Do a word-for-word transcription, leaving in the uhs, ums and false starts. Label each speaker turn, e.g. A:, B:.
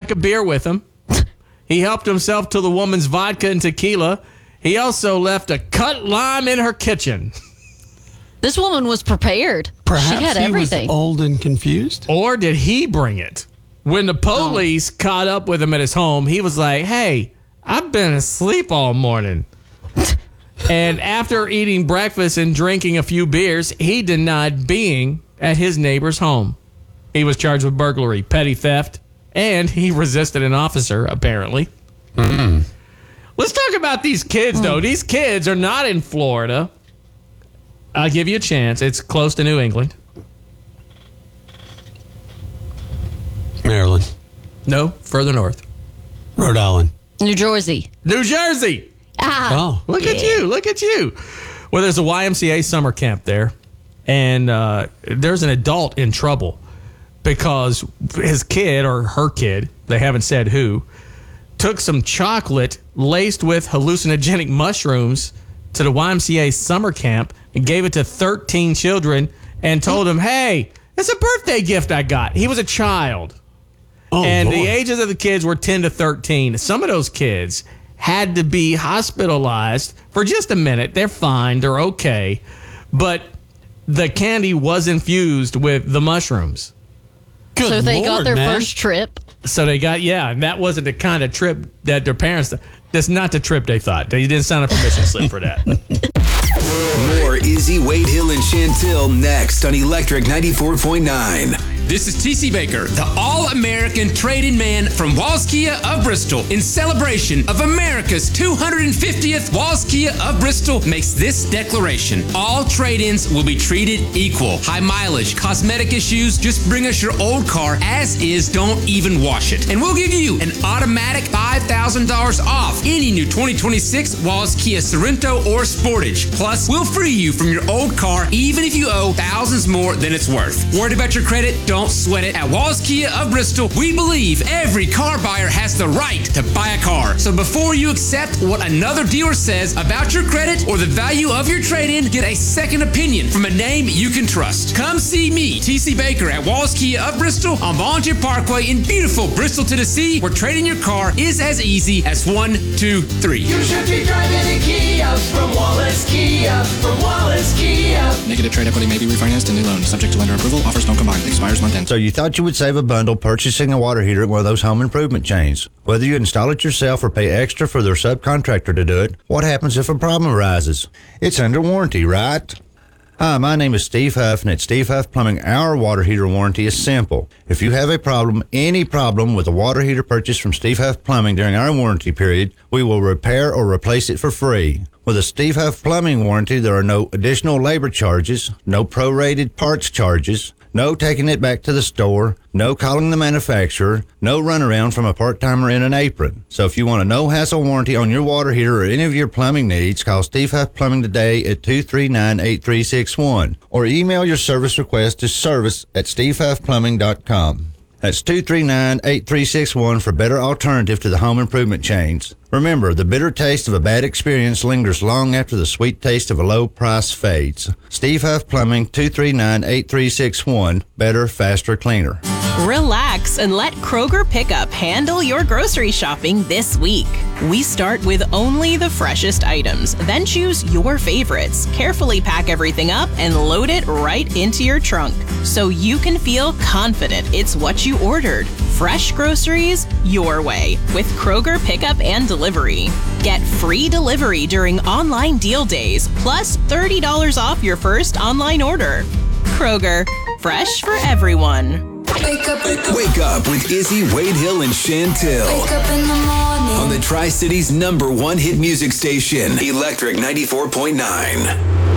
A: pack of beer with him. He helped himself to the woman's vodka and tequila. He also left a cut lime in her kitchen.
B: This woman was prepared.
C: Perhaps
B: she had
C: he
B: everything.
C: was old and confused.
A: Or did he bring it? When the police oh. caught up with him at his home, he was like, hey, I've been asleep all morning. And after eating breakfast and drinking a few beers, he denied being at his neighbor's home. He was charged with burglary, petty theft, and he resisted an officer, apparently. Mm-hmm. Let's talk about these kids, though. These kids are not in Florida. I'll give you a chance. It's close to New England.
C: Maryland.
A: No, further north.
C: Rhode Island.
B: New Jersey.
A: New Jersey.
B: Ah,
C: oh,
A: look
B: yeah.
A: at you. Look at you. Well, there's a Y M C A summer camp there, and uh, there's an adult in trouble because his kid or her kid, they haven't said who, took some chocolate laced with hallucinogenic mushrooms to the Y M C A summer camp and gave it to thirteen children and told them, hey, it's a birthday gift I got. He was a child.
C: Oh,
A: and
C: boy.
A: the ages of the kids were ten to thirteen. Some of those kids had to be hospitalized for just a minute. They're fine. They're okay. But the candy was infused with the mushrooms.
C: Good
B: so they
C: Lord,
B: got their
C: man.
B: first trip.
A: So they got, yeah, and that wasn't the kind of trip that their parents, that's not the trip they thought. They didn't sign a permission slip for that.
D: More Izzy, Wade Hill, and Chantil next on Electric ninety-four point nine.
E: This is T C Baker, the all-American trade-in man from Walls Kia of Bristol. In celebration of America's two hundred fiftieth, Walls Kia of Bristol makes this declaration. All trade-ins will be treated equal. High mileage, cosmetic issues, just bring us your old car as is, don't even wash it. And we'll give you an automatic five thousand dollars off any new twenty twenty-six Walls Kia Sorento or Sportage. Plus, we'll free you from your old car even if you owe thousands more than it's worth. Worried about your credit? Don't sweat it. At Walls Kia of Bristol, we believe every car buyer has the right to buy a car. So before you accept what another dealer says about your credit or the value of your trade-in, get a second opinion from a name you can trust. Come see me, T C Baker, at Walls Kia of Bristol on Volunteer Parkway in beautiful Bristol, Tennessee, where trading your car is as easy as one, two, three.
F: You should be driving a Kia from Wallace Kia, from Wallace Kia.
G: Negative trade equity may be refinanced in new loan, subject to lender approval. Offers don't combine. Expires month end.
H: So you thought you would save a bundle purchasing a water heater at one of those home improvement chains. Whether you install it yourself or pay extra for their subcontractor to do it, what happens if a problem arises? It's under warranty, right? Hi, my name is Steve Huff, and at Steve Huff Plumbing, our water heater warranty is simple. If you have a problem, any problem with a water heater purchased from Steve Huff Plumbing during our warranty period, we will repair or replace it for free. With a Steve Huff Plumbing warranty, there are no additional labor charges, no prorated parts charges, no taking it back to the store, no calling the manufacturer, no runaround from a part-timer in an apron. So if you want a no-hassle warranty on your water heater or any of your plumbing needs, call Steve Huff Plumbing today at two three nine, eight three six one or email your service request to service at steve huff plumbing dot com. That's two three nine, eight three six one for better alternative to the home improvement chains. Remember, the bitter taste of a bad experience lingers long after the sweet taste of a low price fades. Steve Huff Plumbing, two three nine, eight three six one. Better, faster, cleaner.
I: Relax and let Kroger Pickup handle your grocery shopping this week. We start with only the freshest items, then choose your favorites, carefully pack everything up, and load it right into your trunk so you can feel confident it's what you ordered. Fresh groceries your way with Kroger Pickup and Delivery. Get free delivery during online deal days, plus thirty dollars off your first online order. Kroger, fresh for everyone.
D: Wake up, wake up with Izzy, Wade Hill, and Chantil.
F: Wake up in the morning
D: On the Tri-Cities number one hit music station, Electric ninety-four point nine.